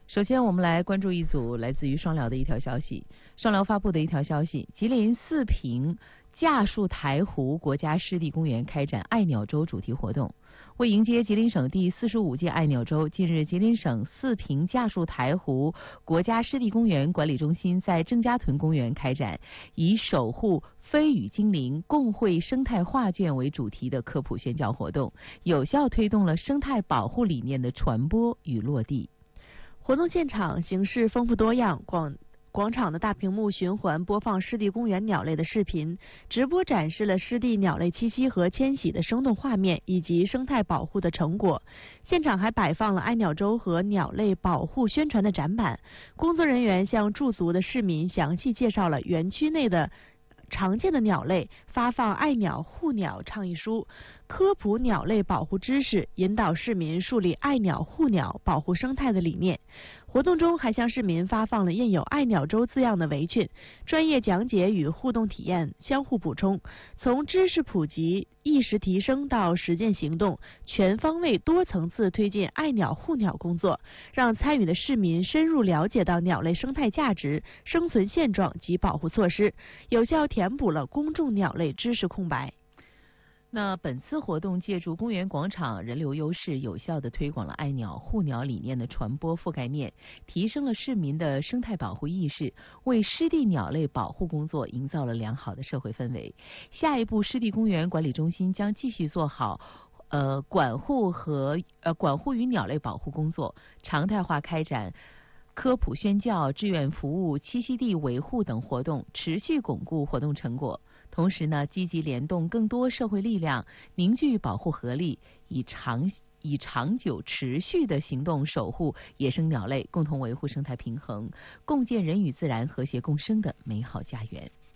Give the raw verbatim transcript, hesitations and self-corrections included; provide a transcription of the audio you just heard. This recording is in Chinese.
首先，我们来关注一组来自于双辽的一条消息。双辽发布的一条消息：吉林四平架树台湖国家湿地公园开展爱鸟周主题活动。为迎接吉林省第四十五届爱鸟周，近日，吉林省四平架树台湖国家湿地公园管理中心在郑家屯公园开展以守护飞羽精灵、共绘生态画卷为主题的科普宣教活动，有效推动了生态保护理念的传播与落地。 活动现场形式丰富多样，广广场的大屏幕循环播放湿地公园鸟类的视频，直播展示了湿地鸟类栖息和迁徙的生动画面以及生态保护的成果。现场还摆放了爱鸟周和鸟类保护宣传的展板，工作人员向驻足的市民详细介绍了园区内的常见的鸟类，发放爱鸟护鸟倡议书，科普鸟类保护知识，引导市民树立爱鸟护鸟、保护生态的理念。活动中还向市民发放了印有爱鸟周字样的围裙，专业讲解与互动体验相互补充，从知识普及、意识提升到实践行动，全方位多层次推进爱鸟护鸟工作，让参与的市民深入了解到鸟类生态价值、生存现状及保护措施，有效填补了公众鸟类知识空白。 那本次活动借助公园广场人流优势，有效地推广了爱鸟护鸟理念的传播覆盖面，提升了市民的生态保护意识，为湿地鸟类保护工作营造了良好的社会氛围。下一步，湿地公园管理中心将继续做好呃管护和呃管护与鸟类保护工作，常态化开展科普宣教、志愿服务、栖息地维护等活动，持续巩固活动成果。同时呢，积极联动更多社会力量，凝聚保护合力，以长以长久持续的行动守护野生鸟类，共同维护生态平衡，共建人与自然和谐共生的美好家园。